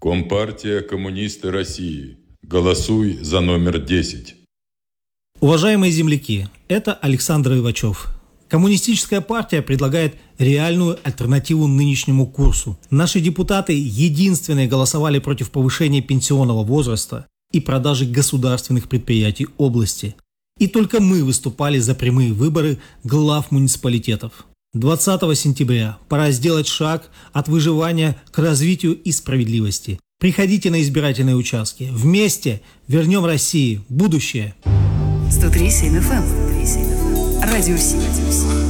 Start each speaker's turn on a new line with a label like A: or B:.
A: Компартия «Коммунисты России». Голосуй за номер 10.
B: Уважаемые земляки, это Александр Ивачев. Коммунистическая партия предлагает реальную альтернативу нынешнему курсу. Наши депутаты единственные голосовали против повышения пенсионного возраста и продажи государственных предприятий области. И только мы выступали за прямые выборы глав муниципалитетов. 20 сентября пора сделать шаг от выживания к развитию и справедливости. Приходите на избирательные участки. Вместе вернем России будущее.
C: 103.7 FM. Радио Си.